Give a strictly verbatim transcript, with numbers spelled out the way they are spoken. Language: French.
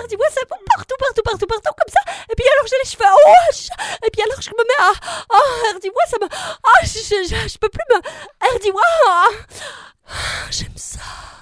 dis-moi, ça va partout, partout, partout, partout, comme ça. Et puis alors, j'ai les cheveux rouges. Et puis alors, je me mets à... Oh, dis-moi, ça me... Ah, je, je, je, je peux plus me... dis-moi. J'aime ça.